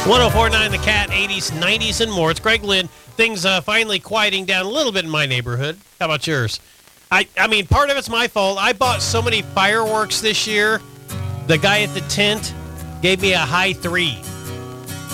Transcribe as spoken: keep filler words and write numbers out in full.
one oh four point nine The Cat, eighties, nineties, and more. It's Greg Lynn. Things uh, finally quieting down a little bit in my neighborhood. How about yours? I, I mean, part of it's my fault. I bought so many fireworks this year. The guy at the tent gave me a high three.